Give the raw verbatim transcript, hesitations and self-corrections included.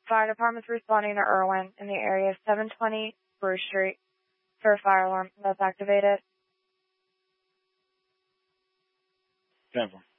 Fire department's responding to Irwin in the area of seven twenty Bruce Street for a fire alarm that's activated. Ten four.